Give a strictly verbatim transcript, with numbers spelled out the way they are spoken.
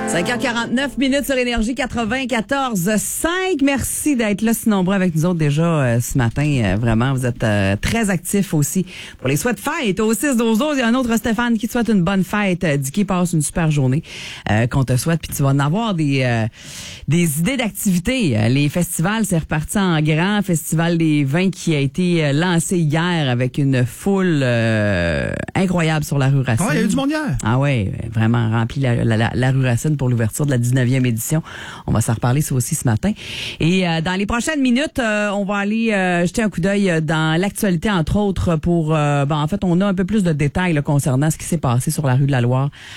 cinq heures quarante-neuf minutes sur Énergie quatre-vingt-quatorze cinq. Merci d'être là si nombreux avec nous autres déjà euh, ce matin. Euh, vraiment, vous êtes euh, très actifs aussi. Pour les souhaits de fête, au six douze douze, il y a un autre Stéphane qui te souhaite une bonne fête. Euh, Dicky passe une super journée euh, qu'on te souhaite. Puis tu vas en avoir des, euh, des idées d'activités. Euh, les festivals, c'est reparti en grand. Festival des vins qui a été euh, lancé hier avec une foule euh, incroyable sur la rue Racine. Ah, il y a eu du monde hier. Ah ouais, vraiment rempli la, la, la, la rue Racine pour l'ouverture de la dix-neuvième édition. On va s'en reparler ça aussi ce matin. Et euh, dans les prochaines minutes, euh, on va aller euh, jeter un coup d'œil dans l'actualité, entre autres, pour... Euh, ben, en fait, on a un peu plus de détails là, concernant ce qui s'est passé sur la rue de la Loire